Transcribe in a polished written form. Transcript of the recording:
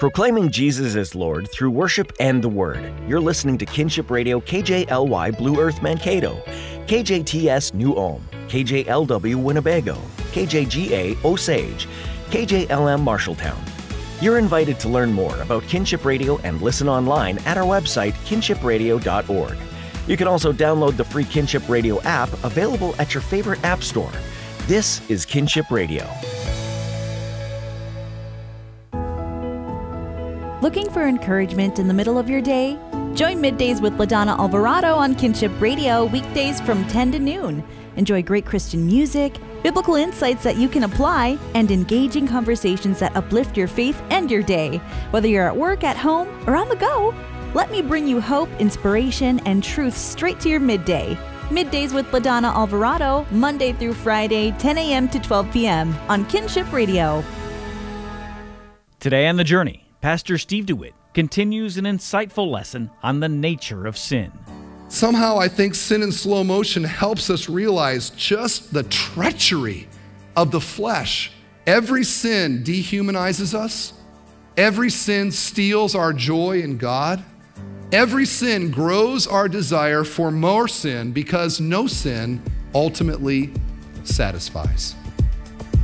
Proclaiming Jesus as Lord through worship and the Word. You're listening to Kinship Radio KJLY Blue Earth Mankato, KJTS New Ulm, KJLW Winnebago, KJGA Osage, KJLM Marshalltown. You're invited to learn more about Kinship Radio and listen online at our website, kinshipradio.org. You can also download the free Kinship Radio app available at your favorite app store. This is Kinship Radio. Looking for encouragement in the middle of your day? Join Middays with LaDonna Alvarado on Kinship Radio weekdays from 10 to noon. Enjoy great Christian music, biblical insights that you can apply, and engaging conversations that uplift your faith and your day. Whether you're at work, at home, or on the go, let me bring you hope, inspiration, and truth straight to your midday. Middays with LaDonna Alvarado, Monday through Friday, 10 a.m. to 12 p.m. on Kinship Radio. Today on The Journey, Pastor Steve DeWitt continues an insightful lesson on the nature of sin. Somehow I think Sin in Slow Motion helps us realize just the treachery of the flesh. Every sin dehumanizes us. Every sin steals our joy in God. Every sin grows our desire for more sin because no sin ultimately satisfies.